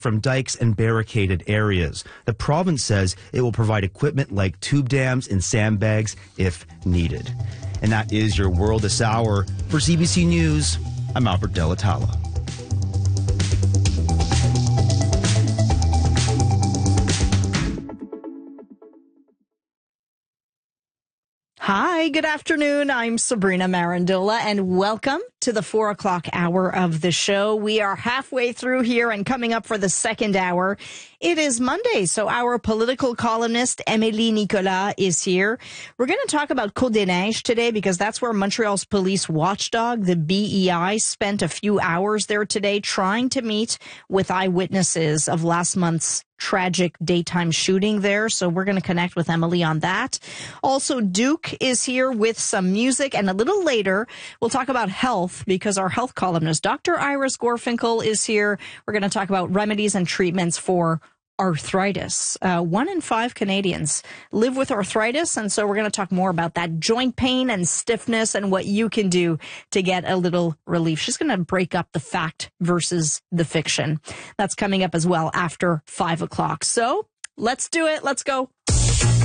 from dikes and barricaded areas. The province says it will provide equipment like tube dams and sandbags if needed. And that is your world this hour. For CBC News, I'm Albert Delatala. Hi, good afternoon. I'm Sabrina Marandola, and welcome to the 4 o'clock hour of the show. We are halfway through here and coming up for the second hour. It is Monday, so our political columnist, Émilie Nicolas, is here. We're going to talk about Côte-des-Neiges today because that's where Montreal's police watchdog, the BEI, spent a few hours there today trying to meet with eyewitnesses of last month's tragic daytime shooting there. So we're going to connect with Emily on that. Also, Duke is here with some music. And a little later, we'll talk about health because our health columnist, Dr. Iris Gorfinkel, is here. We're going to talk about remedies and treatments for arthritis. 1 in 5 Canadians live with arthritis. And so we're going to talk more about that joint pain and stiffness and what you can do to get a little relief. She's going to break up the fact versus the fiction. That's coming up as well after 5 o'clock. So let's do it. Let's go.